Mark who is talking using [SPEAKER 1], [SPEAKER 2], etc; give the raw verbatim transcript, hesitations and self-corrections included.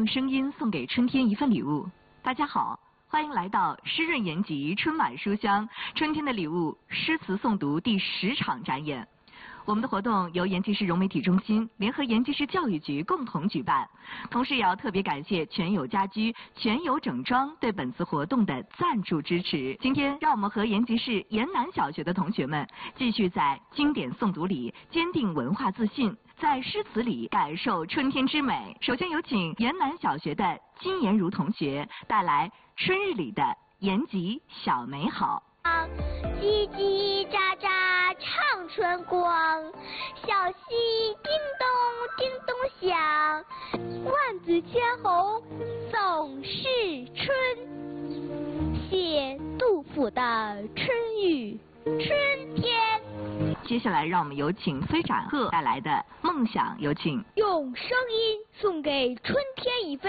[SPEAKER 1] 声音送给春天一份礼物。大家好，欢迎来到湿润延吉春晚书香春天的礼物诗词诵读第十场展演。我们的活动由延吉市融媒体中心联合延吉市教育局共同举办，同时也要特别感谢全友家居、全友整装对本次活动的赞助支持。今天，让我们和延吉市延南小学的同学们继续在经典诵读里坚定文化自信，在诗词里感受春天之美。首先有请延南小学的金妍如同学带来春日里的延吉小美好。
[SPEAKER 2] 叽叽喳喳唱春光，小溪叮咚叮咚响，万紫千红总是春。写杜甫的《春雨》，春天。
[SPEAKER 1] 接下来，让我们有请崔展鹤带来的《梦想》，有请。
[SPEAKER 2] 用声音送给春天一份